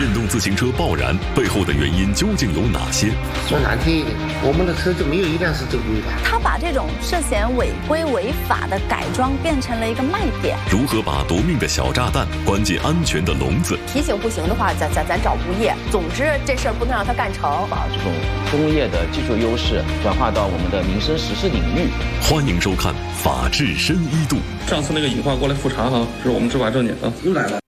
电动自行车爆燃背后的原因究竟有哪些？ 说难听一点，我们的车就没有一辆是正规的。 他把这种涉嫌违规违法的改装变成了一个卖点。 如何把夺命的小炸弹关进安全的笼子？ 提醒不行的话，咱找物业。总之，这事儿不能让他干成。 把这种工业的技术优势转化到我们的民生实事领域。 欢迎收看《法治深一度》。 上次那个隐患过来复查哈，是我们执法正经的。 又来了。